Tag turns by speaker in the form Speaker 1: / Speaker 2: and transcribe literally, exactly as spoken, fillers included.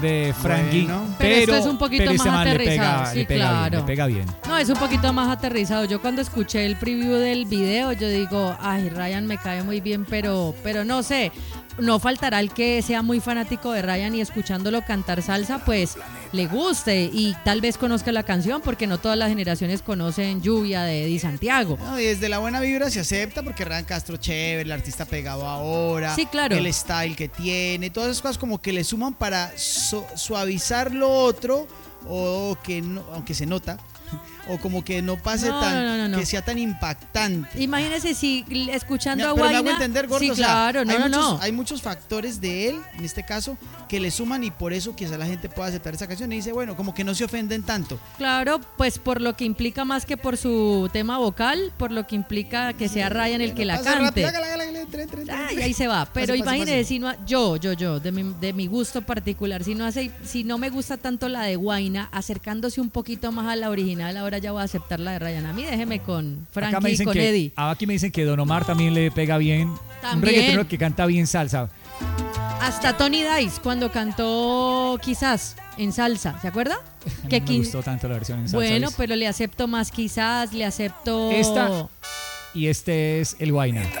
Speaker 1: de Frankie,
Speaker 2: Bueno.
Speaker 1: pero,
Speaker 3: Pero esto es un poquito
Speaker 1: pero ese
Speaker 3: más
Speaker 1: man le
Speaker 3: aterrizado,
Speaker 1: pega,
Speaker 3: sí,
Speaker 1: le pega
Speaker 3: claro.
Speaker 1: bien, le pega bien.
Speaker 3: No, es un poquito más aterrizado. Yo cuando escuché el preview del video, yo digo, ay, Ryan me cae muy bien, pero, pero no sé, no faltará el que sea muy fanático de Ryan y escuchándolo cantar salsa, pues le guste y tal vez conozca la canción, porque no todas las generaciones conocen Lluvia de Eddie Santiago.
Speaker 2: No, y desde la buena vibra se acepta porque Ryan Castro chévere, el artista pegado ahora,
Speaker 3: Sí, claro.
Speaker 2: el style que tiene, todas esas cosas como que le suman para su- suavizar lo otro o que no, aunque se nota, o como que no pase
Speaker 3: No,
Speaker 2: tan,
Speaker 3: no, no, no.
Speaker 2: que sea tan impactante.
Speaker 3: Imagínese si escuchando
Speaker 2: No,
Speaker 3: a
Speaker 2: pero me
Speaker 3: Guayna...
Speaker 2: hago entender, gordo.
Speaker 3: Sí,
Speaker 2: o sea,
Speaker 3: claro, no,
Speaker 2: hay,
Speaker 3: no,
Speaker 2: muchos,
Speaker 3: no.
Speaker 2: hay muchos factores de él, en este caso, que le suman y por eso quizá la gente pueda aceptar esa canción y dice, bueno, como que no se ofenden tanto.
Speaker 3: Claro, pues por lo que implica más que por su tema vocal, por lo que implica que sea Ryan el que la
Speaker 2: Pasa
Speaker 3: cante.
Speaker 2: rápido, hágala, hágala, hágala, entre, entre, entre,
Speaker 3: Ah,
Speaker 2: entre.
Speaker 3: y ahí se va. Pero
Speaker 2: Pase, pase,
Speaker 3: imagínese,
Speaker 2: pase.
Speaker 3: si no, yo, yo, yo, de mi, de mi gusto particular, si no hace, si no me gusta tanto la de Guayna, acercándose un poquito más a la original, ahora ya voy a aceptar la de Ryan. A mí déjeme con
Speaker 1: Acá me
Speaker 3: Frankie y
Speaker 1: dicen
Speaker 3: con
Speaker 1: que,
Speaker 3: Eddie.
Speaker 1: aquí me dicen que Don Omar también le pega bien. Un
Speaker 3: También.
Speaker 1: reggaetonero que canta bien salsa.
Speaker 3: Hasta Tony Dice cuando cantó Quizás en salsa, ¿se acuerda?
Speaker 1: A mí
Speaker 3: Que
Speaker 1: no me
Speaker 3: qui-
Speaker 1: gustó tanto la versión en salsa.
Speaker 3: Bueno,
Speaker 1: ¿ves?
Speaker 3: pero le acepto más Quizás, le acepto...
Speaker 1: Esta y este es el Guayna.